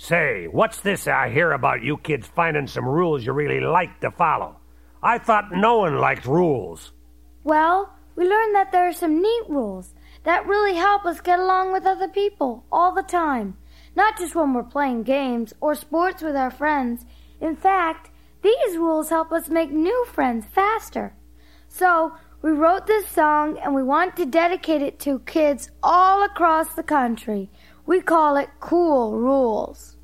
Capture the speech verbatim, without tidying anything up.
Say, what's this I hear about you kids finding some rules you really like to follow? I thought no one liked rules. Well, we learned that there are some neat rules that really help us get along with other people all the time. Not just when we're playing games or sports with our friends. In fact, these rules help us make new friends faster. So, we wrote this song and we want to dedicate it to kids all across the country. We call it Cool Rules.